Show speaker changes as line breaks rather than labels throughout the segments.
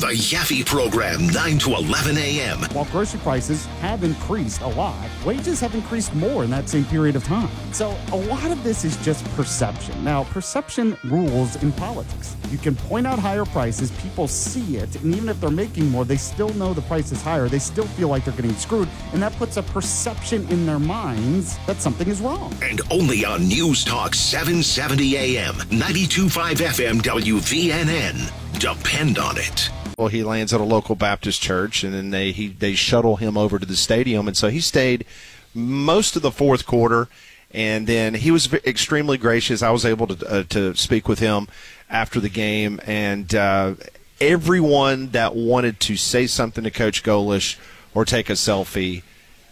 The Yaffe Program, 9 to 11 a.m.
While grocery prices have increased a lot, wages have increased more in that same period of time. So a lot of this is just perception. Now, perception rules in politics. You can point out higher prices, people see it, and even if they're making more, they still know the price is higher. They still feel like they're getting screwed, and that puts a perception in their minds that something is wrong.
And only on News Talk 770 a.m., 92.5 FM WVNN. Depend on it.
Well, he lands at a local Baptist church, and then they shuttle him over to the stadium. And so he stayed most of the fourth quarter, and then he was extremely gracious. I was able to speak with him after the game, and everyone that wanted to say something to Coach Golesh or take a selfie,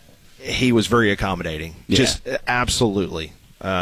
he was very accommodating. Yeah. Just absolutely.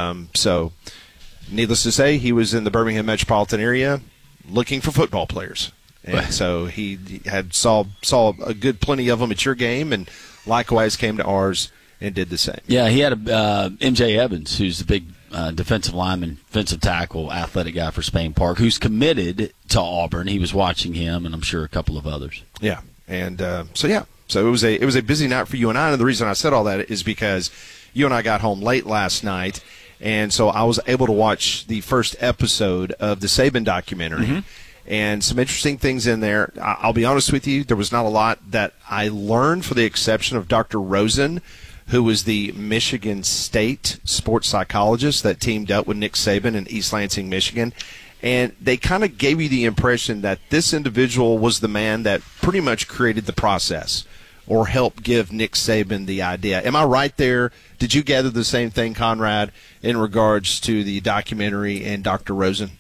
So needless to say, he was in the Birmingham metropolitan area looking for football players. And so he saw a good plenty of them at your game, and likewise came to ours and did the same.
Yeah, he had MJ Evans, who's the big defensive lineman, defensive tackle, athletic guy for Spain Park, who's committed to Auburn. He was watching him, and I'm sure a couple of others. Yeah,
and so it was a busy night for you and I. And the reason I said all that is because you and I got home late last night, and so I was able to watch the first episode of the Saban documentary. Mm-hmm. And some interesting things in there. I'll be honest with you, there was not a lot that I learned, for the exception of Dr. Rosen, who was the Michigan State sports psychologist that teamed up with Nick Saban in East Lansing, Michigan. And they kind of gave you the impression that this individual was the man that pretty much created the process or helped give Nick Saban the idea. Am I right there? Did you gather the same thing, Conrad, in regards to the documentary and Dr. Rosen?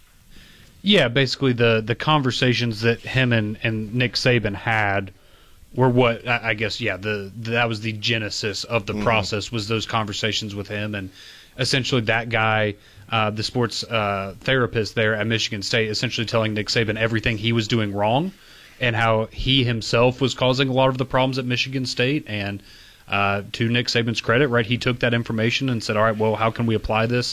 Yeah, basically the conversations that him and Nick Saban had were what I guess. Yeah, that was the genesis of the process, was those conversations with him, and essentially that guy, the sports therapist there at Michigan State, essentially telling Nick Saban everything he was doing wrong, and how he himself was causing a lot of the problems at Michigan State. And to Nick Saban's credit, right, he took that information and said, all right, well, how can we apply this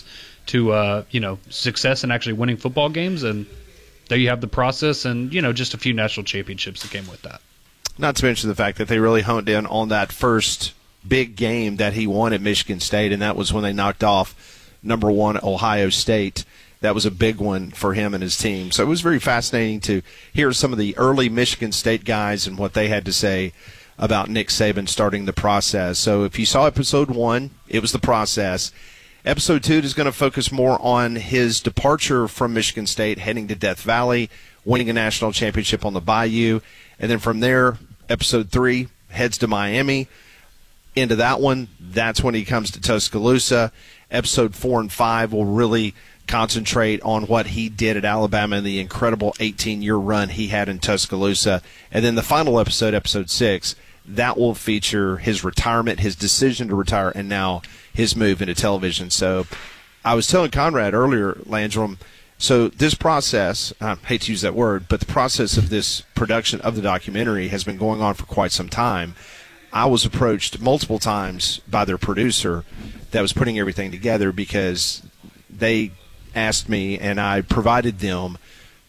to success in actually winning football games? And there you have the process, and just a few national championships that came with that.
Not to mention the fact that they really honed in on that first big game that he won at Michigan State, and that was when they knocked off number 1 Ohio State. That was a big one for him and his team. So it was very fascinating to hear some of the early Michigan State guys and what they had to say about Nick Saban starting the process. So if you saw episode 1, it was the process. Episode 2 is going to focus more on his departure from Michigan State, heading to Death Valley, winning a national championship on the Bayou. And then from there, episode 3 heads to Miami. Into that one, that's when he comes to Tuscaloosa. Episode 4 and 5 will really concentrate on what he did at Alabama and the incredible 18-year run he had in Tuscaloosa. And then the final episode, episode 6, that will feature his retirement, his decision to retire, and now his move into television. So I was telling Conrad earlier, Landrum, so this process, I hate to use that word, but the process of this production of the documentary has been going on for quite some time. I was approached multiple times by their producer that was putting everything together, because they asked me, and I provided them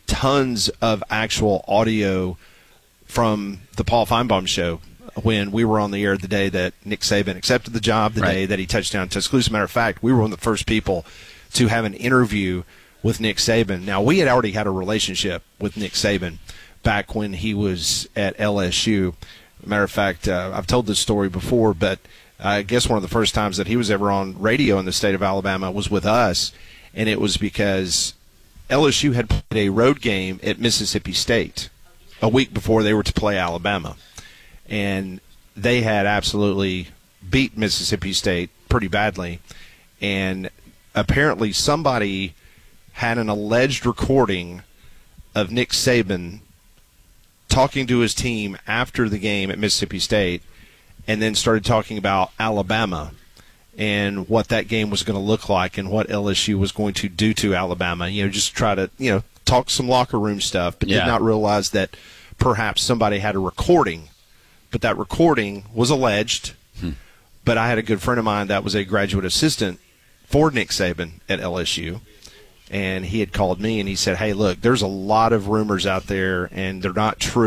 tons of actual audio from the Paul Feinbaum show when we were on the air the day that Nick Saban accepted the job, the day that he touched down in Tuscaloosa. Matter of fact, we were one of the first people to have an interview with Nick Saban. Now, we had already had a relationship with Nick Saban back when he was at LSU. Matter of fact, I've told this story before, but I guess one of the first times that he was ever on radio in the state of Alabama was with us, and it was because LSU had played a road game at Mississippi State a week before they were to play Alabama. And they had absolutely beat Mississippi State pretty badly. And apparently somebody had an alleged recording of Nick Saban talking to his team after the game at Mississippi State, and then started talking about Alabama and what that game was going to look like and what LSU was going to do to Alabama. Just try to, talk some locker room stuff, but did not realize that perhaps somebody had a recording. But that recording was alleged. But I had a good friend of mine that was a graduate assistant for Nick Saban at LSU, and he had called me and he said, hey, look, there's a lot of rumors out there, and they're not true.